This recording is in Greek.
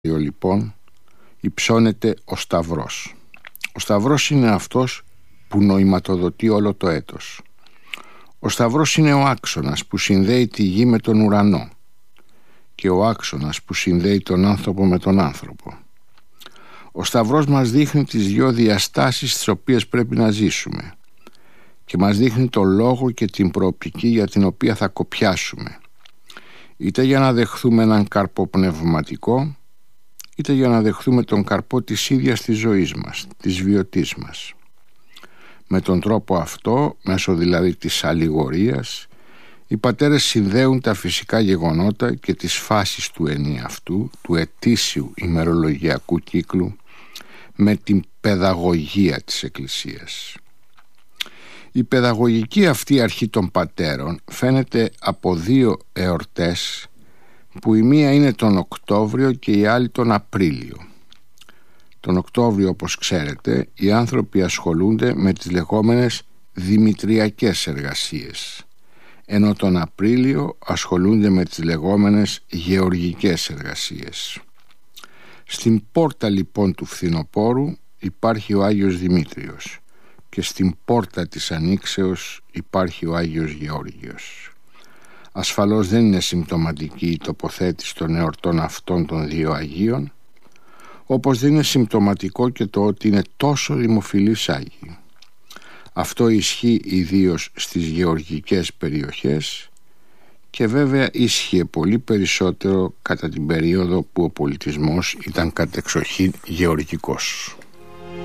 λοιπόν υψώνεται ο Σταυρός. Ο Σταυρός είναι αυτός που νοηματοδοτεί όλο το έτος. Ο Σταυρός είναι ο άξονας που συνδέει τη γη με τον ουρανό και ο άξονας που συνδέει τον άνθρωπο με τον άνθρωπο. Ο Σταυρός μας δείχνει τις δυο διαστάσεις τις οποίες πρέπει να ζήσουμε και μας δείχνει το λόγο και την προοπτική για την οποία θα κοπιάσουμε, είτε για να δεχθούμε έναν καρπό πνευματικό, είτε για να δεχθούμε τον καρπό της ίδιας της ζωής μας, της βιωτής μας. Με τον τρόπο αυτό, μέσω δηλαδή της αλληγορίας, οι πατέρες συνδέουν τα φυσικά γεγονότα και τις φάσεις του ενιαυτού, του ετήσιου ημερολογιακού κύκλου, με την παιδαγωγία της Εκκλησίας. Η παιδαγωγική αυτή αρχή των πατέρων φαίνεται από δύο εορτές, που η μία είναι τον Οκτώβριο και η άλλη τον Απρίλιο. Τον Οκτώβριο, όπως ξέρετε, οι άνθρωποι ασχολούνται με τις λεγόμενες δημητριακές εργασίες, ενώ τον Απρίλιο ασχολούνται με τις λεγόμενες γεωργικές εργασίες. Στην πόρτα λοιπόν του φθινοπόρου υπάρχει ο Άγιος Δημήτριος και στην πόρτα της Ανοίξεως υπάρχει ο Άγιος Γεώργιος. Ασφαλώς δεν είναι συμπτωματική η τοποθέτηση των εορτών αυτών των δύο Αγίων, όπως δεν είναι συμπτωματικό και το ότι είναι τόσο δημοφιλείς Άγιοι. Αυτό ισχύει ιδίως στις γεωργικές περιοχές και βέβαια ίσχυε πολύ περισσότερο κατά την περίοδο που ο πολιτισμός ήταν κατεξοχήν γεωργικός.